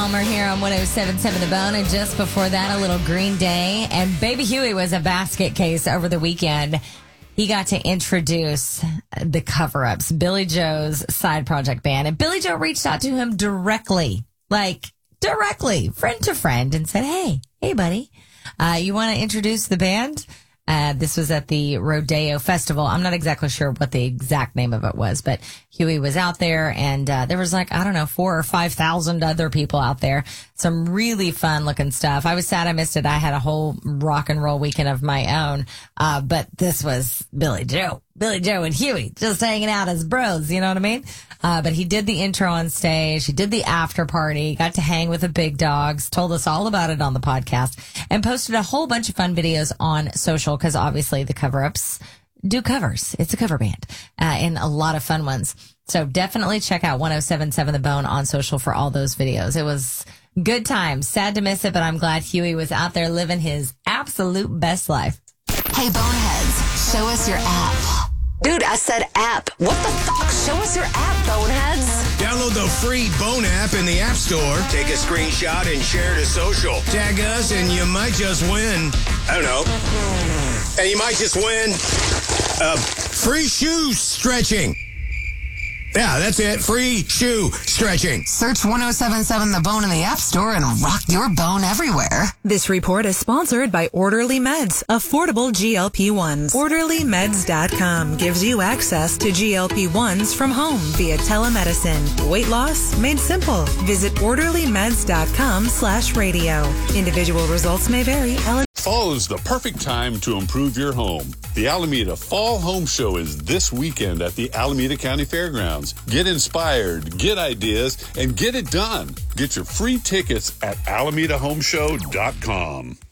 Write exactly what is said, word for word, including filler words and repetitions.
Palmer here on one oh seven point seven The Bone, and just before that, a little Green Day. And Baby Huey was a basket case over the weekend. He got to introduce the cover-ups, Billy Joe's side project band. And Billy Joe reached out to him directly, like directly, friend to friend, and said, hey, hey, buddy, uh, you want to introduce the band? Uh, this was at the Rodeo Festival. I'm not exactly sure what the exact name of it was, but Huey was out there, and uh, there was like, I don't know, four or five thousand other people out there. Some really fun looking stuff. I was sad I missed it. I had a whole rock and roll weekend of my own, uh, but this was Billy Joe. Billy Joe and Huey just hanging out as bros, you know what I mean? Uh, but he did the intro on stage. He did the after party, got to hang with the big dogs, told us all about it on the podcast, and posted a whole bunch of fun videos on social because obviously the cover-ups do covers. It's a cover band, uh, and a lot of fun ones. So definitely check out one oh seven point seven The Bone on social for all those videos. It was good times. Sad to miss it, but I'm glad Huey was out there living his absolute best life. Hey, Boneheads, show us your app. Dude, I said app. What the fuck? Show us your app, Boneheads. Download the free Bone app in the App Store. Take a screenshot and share to social. Tag us and you might just win. I don't know. And you might just win uh, free shoe stretching. Yeah, that's it. Free shoe stretching. Search one oh seven point seven The Bone in the App Store and rock your bone everywhere. This report is sponsored by Orderly Meds, affordable G L P ones. Orderly Meds dot com gives you access to G L P ones from home via telemedicine. Weight loss made simple. Visit Orderly Meds dot com slash radio. Individual results may vary. Fall is the perfect time to improve your home. The Alameda Fall Home Show is this weekend at the Alameda County Fairgrounds. Get inspired, get ideas, and get it done. Get your free tickets at alameda home show dot com.